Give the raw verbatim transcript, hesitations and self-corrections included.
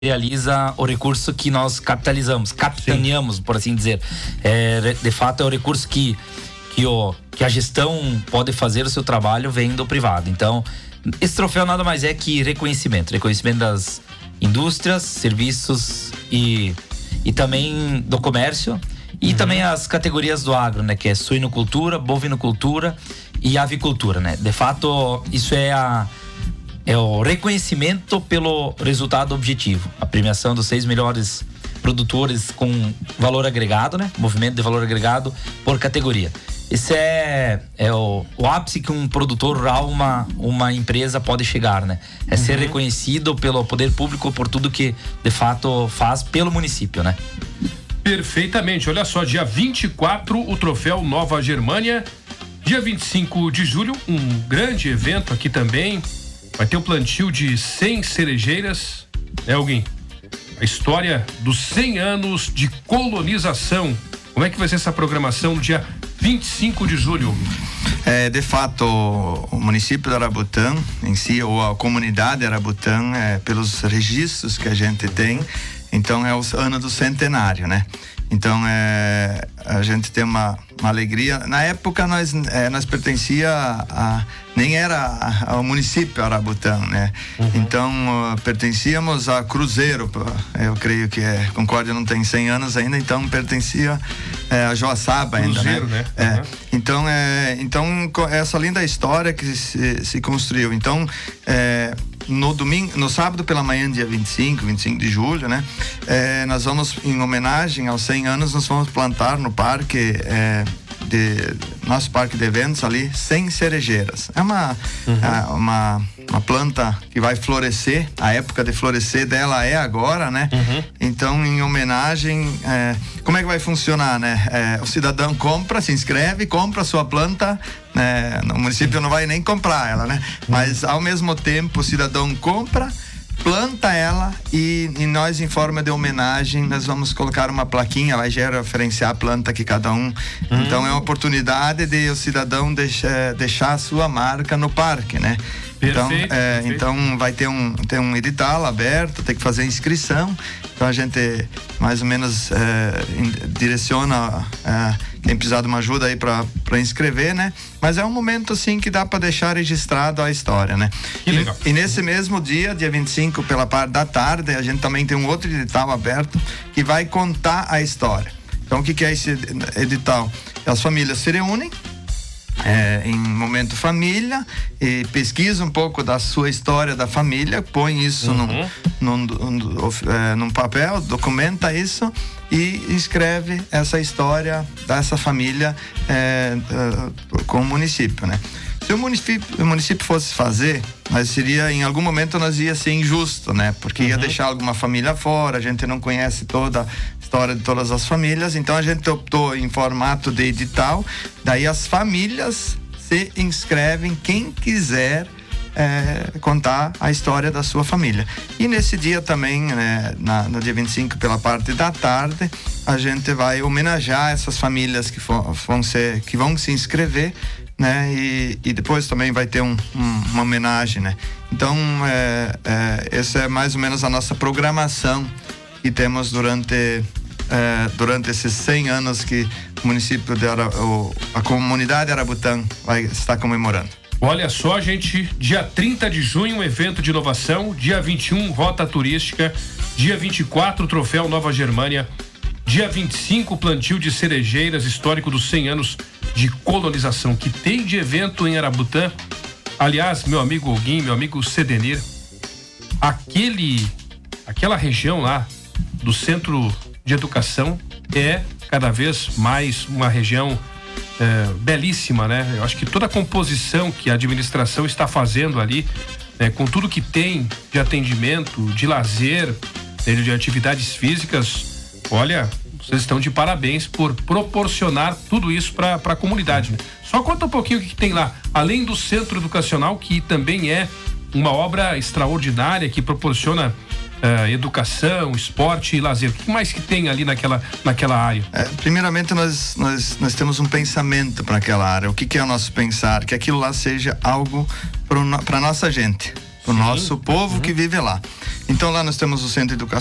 realiza o recurso que nós capitalizamos, capitaneamos, Sim. por assim dizer. É, de fato, é o recurso que, que, o, que a gestão pode fazer o seu trabalho vem do privado. Então, esse troféu nada mais é que reconhecimento. Reconhecimento das indústrias, serviços e, e também do comércio. E uhum. também as categorias do agro, né? Que é suinocultura, bovinocultura e avicultura, né? De fato, isso é a... é o reconhecimento pelo resultado objetivo. A premiação dos seis melhores produtores com valor agregado, né? Movimento de valor agregado por categoria. Esse é, é o, o ápice que um produtor rural, uma, uma empresa pode chegar, né? É uhum. ser reconhecido pelo poder público por tudo que, de fato, faz pelo município, né? Perfeitamente. Olha só, dia vinte e quatro, o troféu Nova Germânia. Dia vinte e cinco de julho, um grande evento aqui também. Vai ter o plantio de cem cerejeiras, é alguém? A história dos cem anos de colonização. Como é que vai ser essa programação no dia vinte e cinco de julho? É, de fato, o município de Arabutã em si, ou a comunidade Arabutã, é, pelos registros que a gente tem, então é o ano do centenário, né? Então, é, a gente tem uma, uma alegria. Na época, nós, é, nós pertencia a, a... nem era ao município Arabutã, né? Uhum. Então, uh, pertencíamos a Cruzeiro. Eu creio que é, Concórdia não tem cem anos ainda, então pertencia é, a Joaçaba ainda, Cruzeiro, né? né? É, uhum. Então, é, então, essa linda história que se, se construiu. Então, é, no domingo, no sábado pela manhã, dia vinte e cinco, vinte e cinco de julho, né? É, nós vamos, em homenagem aos cem anos, nós vamos plantar no parque, é, de, nosso parque de eventos ali, cem cerejeiras. É uma, uhum. é, uma, uma planta que vai florescer, a época de florescer dela é agora, né? Uhum. Então, em homenagem, é, como é que vai funcionar, né? É, o cidadão compra, se inscreve, compra a sua planta. É, no município não vai nem comprar ela, né? Mas ao mesmo tempo o cidadão compra, planta ela e, e nós, em forma de homenagem, nós vamos colocar uma plaquinha, vai referenciar a planta que cada um. Hum. Então é uma oportunidade de o cidadão deixar, deixar a sua marca no parque, né? Então, perfeito, é, perfeito. então vai ter um, ter um edital aberto, tem que fazer inscrição. Então a gente mais ou menos é, direciona é, quem precisar de uma ajuda aí para inscrever, né? Mas é um momento assim que dá para deixar registrado a história, né? Que legal. E, e nesse mesmo dia, dia vinte e cinco, pela parte da tarde, a gente também tem um outro edital aberto que vai contar a história. Então o que, que é esse edital? As famílias se reúnem É, em momento família, e pesquisa um pouco da sua história da família, põe isso uhum. num, num, num, é, num papel, documenta isso e escreve essa história dessa família é, é, com o município, né? Se o município, o município fosse fazer, mas seria, em algum momento nós ia ser injusto, né? Porque ia uhum. deixar alguma família fora, a gente não conhece toda a história de todas as famílias, então a gente optou em formato de edital, daí as famílias se inscrevem, quem quiser é, contar a história da sua família. E nesse dia também, né, na, no dia vinte e cinco, pela parte da tarde, a gente vai homenagear essas famílias que, for, vão, ser, que vão se inscrever, né? E, e depois também vai ter um, um, uma homenagem, né? Então, é, é, essa é mais ou menos a nossa programação que temos durante, é, durante esses cem anos que o município de Ara, o, a comunidade Arabutã vai estar comemorando. Olha só, gente, dia trinta de junho, um evento de inovação, dia vinte e um, rota turística, dia vinte e quatro, troféu Nova Germânia, dia vinte e cinco, plantio de cerejeiras, histórico dos cem anos de colonização, que tem de evento em Arabutã. Aliás, meu amigo Alguim, meu amigo Sedenir, aquele, aquela região lá do Centro de Educação é cada vez mais uma região é, belíssima, né? Eu acho que toda a composição que a administração está fazendo ali, né, com tudo que tem de atendimento, de lazer, de atividades físicas, olha, vocês estão de parabéns por proporcionar tudo isso para a comunidade, né? Só conta um pouquinho o que, que tem lá, além do centro educacional, que também é uma obra extraordinária que proporciona uh, educação, esporte e lazer. O que mais que tem ali naquela, naquela área? É, primeiramente, nós, nós, nós temos um pensamento para aquela área. O que, que é o nosso pensar? Que aquilo lá seja algo para nossa gente. o nosso povo uhum. que vive lá. Então lá nós temos o Centro de Educação